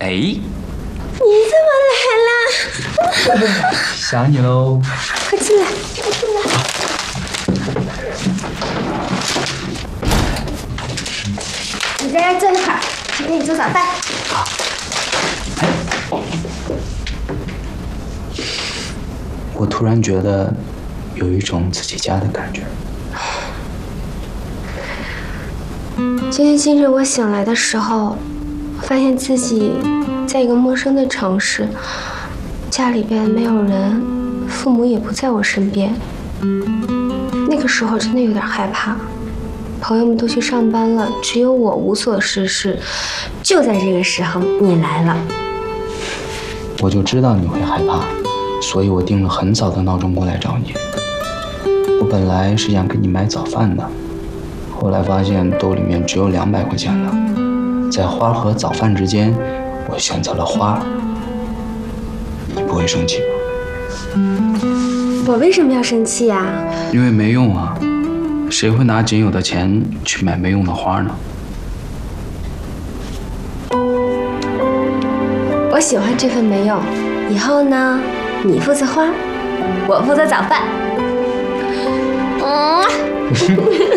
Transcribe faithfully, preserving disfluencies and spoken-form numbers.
哎，你怎么来了？ 想你喽！ 快进来，快进来。你在这坐一会儿，我给你做早饭。 好。哎，我突然觉得有一种自己家的感觉。 今天清晨我醒来的时候，发现自己在一个陌生的城市，家里边没有人，父母也不在我身边。那个时候真的有点害怕，朋友们都去上班了，只有我无所事事。就在这个时候，你来了。 我就知道你会害怕，所以我定了很早的闹钟过来找你。我本来是想给你买早饭的，后来发现兜里面只有两百块钱了，在花和早饭之间，我选择了花。你不会生气吧？ 我为什么要生气呀？ 因为没用啊，谁会拿仅有的钱去买没用的花呢？ 我喜欢这份没用。以后呢，你负责花，我负责早饭。嗯。